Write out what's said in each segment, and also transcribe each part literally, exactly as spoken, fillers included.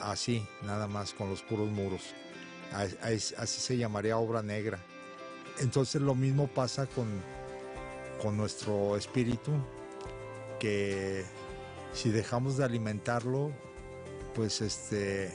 así, nada más, con los puros muros. Así se llamaría obra negra. Entonces lo mismo pasa con, con nuestro espíritu, que si dejamos de alimentarlo, pues este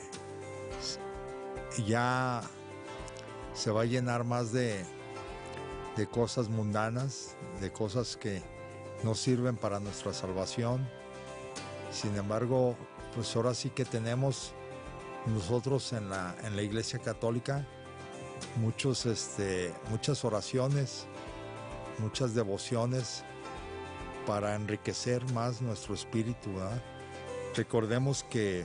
ya se va a llenar más de, de cosas mundanas, de cosas que no sirven para nuestra salvación. Sin embargo, pues ahora sí que tenemos nosotros en la, en la Iglesia Católica muchos, este, muchas oraciones, muchas devociones para enriquecer más nuestro espíritu, ¿verdad? Recordemos que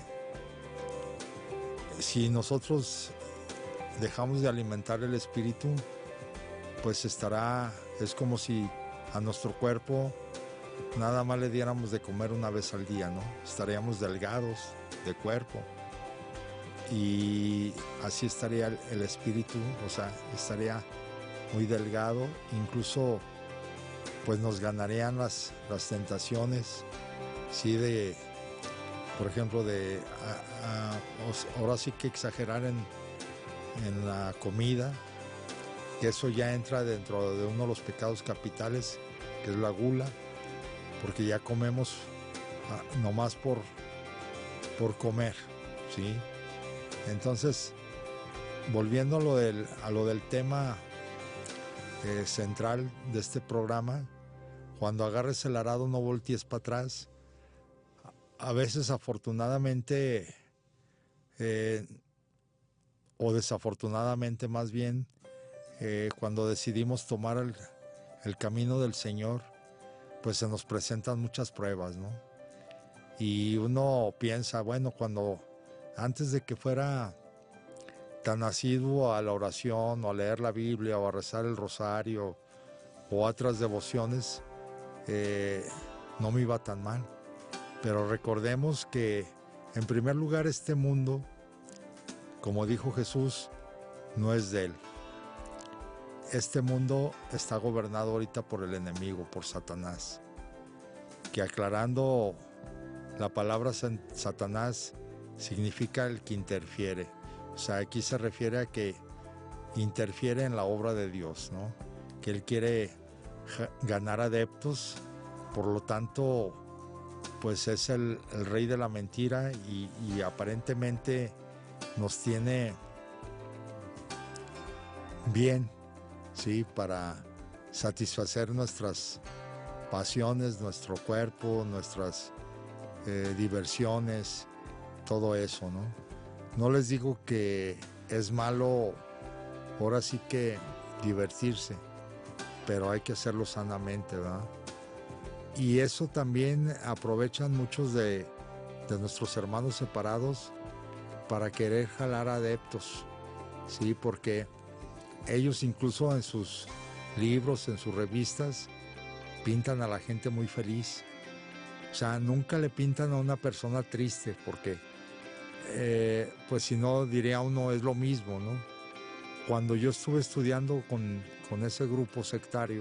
si nosotros dejamos de alimentar el espíritu, pues estará, es como si a nuestro cuerpo nada más le diéramos de comer una vez al día, ¿no? Estaríamos delgados de cuerpo y así estaría el, el espíritu, o sea, estaría muy delgado, incluso pues nos ganarían las, las tentaciones, sí, de, por ejemplo, de a, a, ahora sí que exagerar en, en la comida, que eso ya entra dentro de uno de los pecados capitales, que es la gula, porque ya comemos uh, nomás por, por comer, ¿sí? Entonces, volviendo a lo del, a lo del tema eh, central de este programa, cuando agarres el arado no voltees para atrás. A veces, afortunadamente, eh, o desafortunadamente más bien, eh, cuando decidimos tomar el, el camino del Señor, pues se nos presentan muchas pruebas, ¿no? Y uno piensa, bueno, cuando antes de que fuera tan asiduo a la oración o a leer la Biblia o a rezar el rosario o otras devociones, eh, no me iba tan mal. Pero recordemos que en primer lugar este mundo, como dijo Jesús, no es de Él. Este mundo está gobernado ahorita por el enemigo, por Satanás, que aclarando la palabra Satanás significa el que interfiere. O sea, aquí se refiere a que interfiere en la obra de Dios, ¿no? Que Él quiere ganar adeptos, por lo tanto, pues es el, el rey de la mentira y, y aparentemente nos tiene bien, ¿sí? Para satisfacer nuestras pasiones, nuestro cuerpo, nuestras eh, diversiones, todo eso, ¿no? No les digo que es malo, ahora sí que divertirse, pero hay que hacerlo sanamente, ¿verdad? Y eso también aprovechan muchos de, de nuestros hermanos separados para querer jalar adeptos, ¿sí? Porque ellos incluso en sus libros, en sus revistas, pintan a la gente muy feliz. O sea, nunca le pintan a una persona triste, porque eh, pues si no, diría uno, es lo mismo, ¿no? Cuando yo estuve estudiando con, con ese grupo sectario,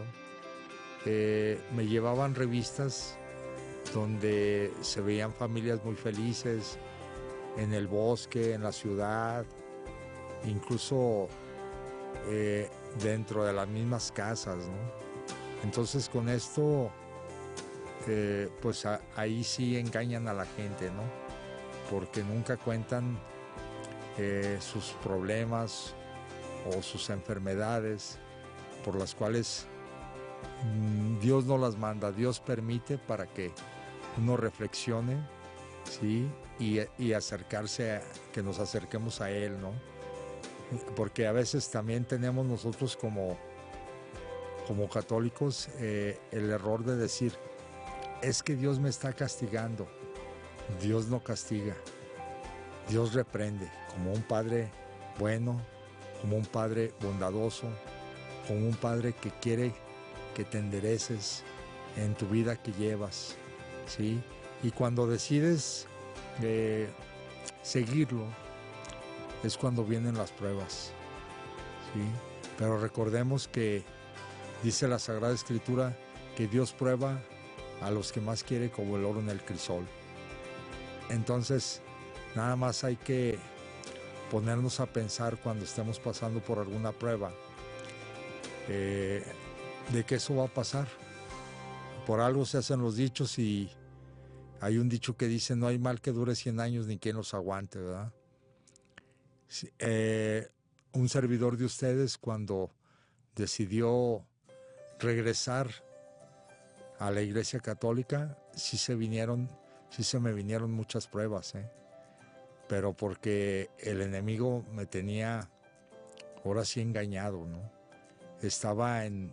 eh, me llevaban revistas donde se veían familias muy felices, en el bosque, en la ciudad, incluso eh, dentro de las mismas casas, ¿no? Entonces con esto, eh, pues a, ahí sí engañan a la gente, ¿no? Porque nunca cuentan eh, sus problemas o sus enfermedades por las cuales mmm, Dios no las manda, Dios permite para que uno reflexione, ¿sí? Y, y acercarse, a, que nos acerquemos a Él, ¿no? Porque a veces también tenemos nosotros como, como católicos eh, el error de decir, es que Dios me está castigando. Dios no castiga, Dios reprende, como un Padre bueno, como un Padre bondadoso, como un Padre que quiere que te endereces en tu vida que llevas, ¿sí? Y cuando decides eh, seguirlo, es cuando vienen las pruebas, ¿sí? Pero recordemos que dice la Sagrada Escritura que Dios prueba a los que más quiere como el oro en el crisol. Entonces, Nada más hay que ponernos a pensar cuando estemos pasando por alguna prueba, eh, de que eso va a pasar. Por algo se hacen los dichos y hay un dicho que dice: no hay mal que dure cien años ni quien los aguante, ¿verdad? Sí, eh, un servidor de ustedes, cuando decidió regresar a la Iglesia Católica, sí se vinieron, sí se me vinieron muchas pruebas, ¿eh? Pero porque el enemigo me tenía ahora sí engañado, ¿no? Estaba en,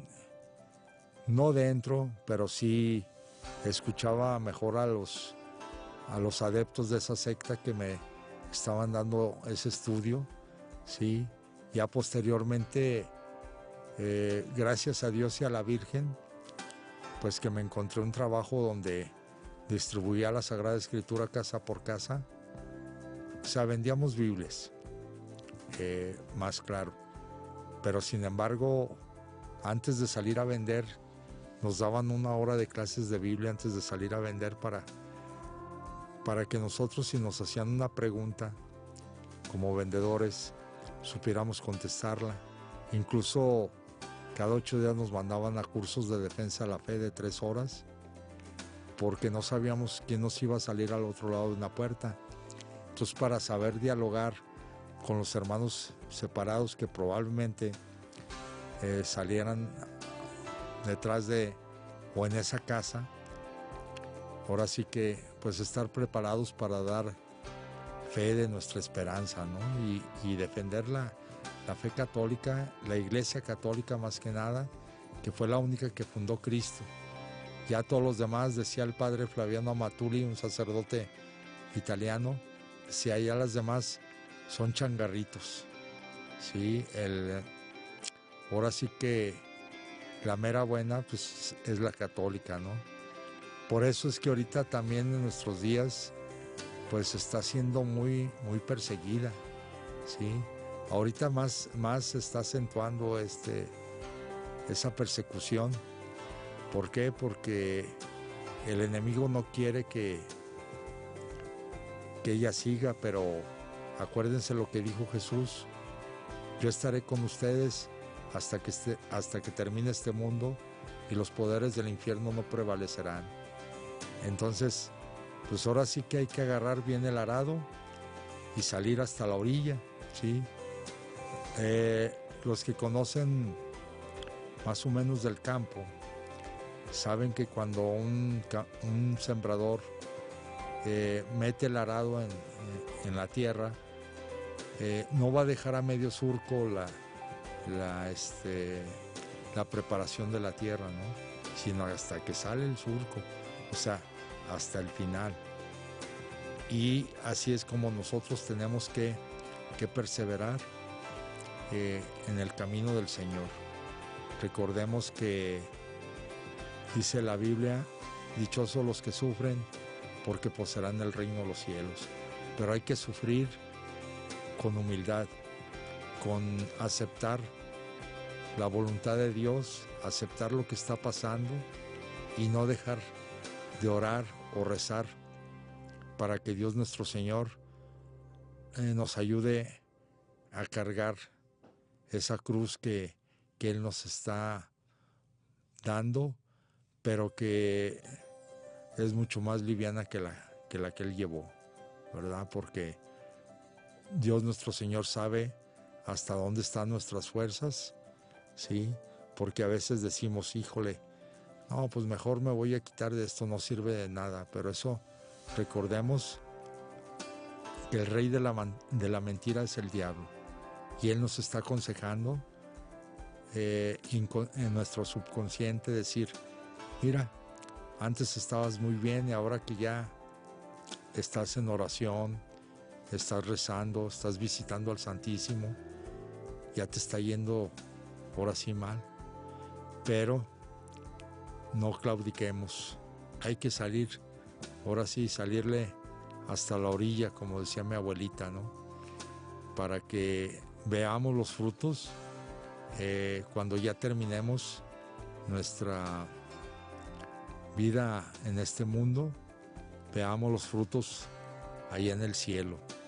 no dentro, pero sí escuchaba mejor a los, a los adeptos de esa secta que me estaban dando ese estudio, ¿sí? Ya posteriormente, eh, gracias a Dios y a la Virgen, pues que me encontré un trabajo donde distribuía la Sagrada Escritura casa por casa. O sea, vendíamos Biblias, eh, más claro. Pero sin embargo, antes de salir a vender, nos daban una hora de clases de Biblia antes de salir a vender para, para que nosotros, si nos hacían una pregunta como vendedores, supiéramos contestarla. Incluso cada ocho días nos mandaban a cursos de defensa de la fe de tres horas, porque no sabíamos quién nos iba a salir al otro lado de una puerta. Entonces, para saber dialogar con los hermanos separados que probablemente eh, salieran detrás de o en esa casa, ahora sí que pues estar preparados para dar fe de nuestra esperanza, ¿no? Y, y defender la, la fe católica, la Iglesia Católica más que nada, que fue la única que fundó Cristo. Ya todos los demás, decía el padre Flaviano Amatuli, un sacerdote italiano, decía, ya las demás son changarritos, ¿sí? El, ahora sí que la mera buena pues es la católica, ¿no? Por eso es que ahorita también en nuestros días pues está siendo muy, muy perseguida, ¿sí? Ahorita más, más se está acentuando este, esa persecución. ¿Por qué? Porque el enemigo no quiere que, que ella siga, pero acuérdense lo que dijo Jesús: yo estaré con ustedes hasta que, este, hasta que termine este mundo y los poderes del infierno no prevalecerán. Entonces, pues ahora sí que hay que agarrar bien el arado y salir hasta la orilla, ¿sí? Eh, los que conocen más o menos del campo saben que cuando un, un sembrador eh, mete el arado en, en la tierra, eh, no va a dejar a medio surco la, la, este, la preparación de la tierra, ¿no? Sino hasta que sale el surco, o sea, hasta el final. Y así es como nosotros tenemos que, que perseverar eh, en el camino del Señor. Recordemos que dice la Biblia: dichosos los que sufren, porque poseerán el reino de los cielos. Pero hay que sufrir con humildad, con aceptar la voluntad de Dios, aceptar lo que está pasando y no dejar de orar o rezar para que Dios nuestro Señor eh, nos ayude a cargar esa cruz que, que Él nos está dando, pero que es mucho más liviana que la, que la que Él llevó, ¿verdad? Porque Dios nuestro Señor sabe hasta dónde están nuestras fuerzas, ¿sí? Porque a veces decimos, híjole, no, pues mejor me voy a quitar de esto, no sirve de nada. Pero eso, recordemos que el rey de la, de la mentira es el diablo. Y él nos está aconsejando eh, en nuestro subconsciente decir, mira, antes estabas muy bien y ahora que ya estás en oración, estás rezando, estás visitando al Santísimo, ya te está yendo ahora sí mal. Pero no claudiquemos, hay que salir, ahora sí, salirle hasta la orilla, como decía mi abuelita, ¿no? Para que veamos los frutos eh, cuando ya terminemos nuestra vida en este mundo, veamos los frutos ahí en el cielo.